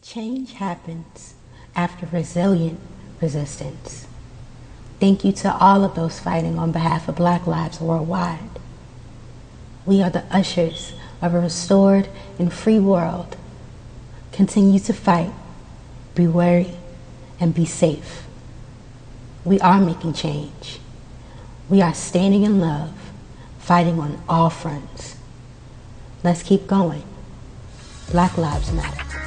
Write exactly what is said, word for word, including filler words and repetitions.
Change happens after resilient resistance. Thank you to all of those fighting on behalf of Black lives worldwide. We are the ushers of a restored and free world. Continue to fight, be wary, and be safe. We are making change. We are standing in love, fighting on all fronts. Let's keep going. Black lives matter.